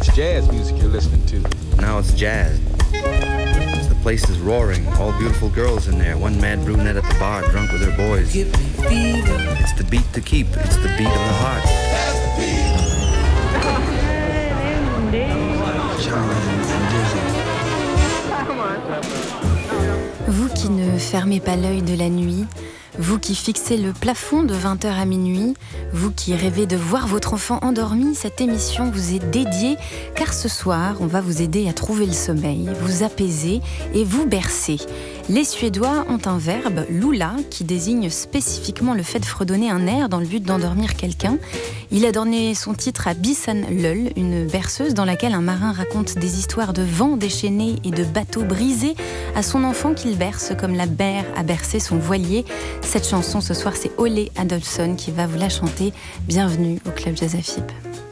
That's jazz music you're listening to. Now it's jazz. The place is roaring, all beautiful girls in there, one mad brunette at the bar, drunk with her boys. It's the beat to keep, it's the beat of the heart. Vous qui ne fermez pas l'œil de la nuit, vous qui fixez le plafond de 20h à minuit, vous qui rêvez de voir votre enfant endormi, cette émission vous est dédiée car ce soir, on va vous aider à trouver le sommeil, vous apaiser et vous bercer. Les Suédois ont un verbe, lula, qui désigne spécifiquement le fait de fredonner un air dans le but d'endormir quelqu'un. Il a donné son titre à Bissan Lull, une berceuse dans laquelle un marin raconte des histoires de vents déchaînés et de bateaux brisés à son enfant qu'il berce comme la mer a bercé son voilier. Cette chanson ce soir, c'est Ole Adolphson qui va vous la chanter. Bienvenue au Club Jazz AFIP.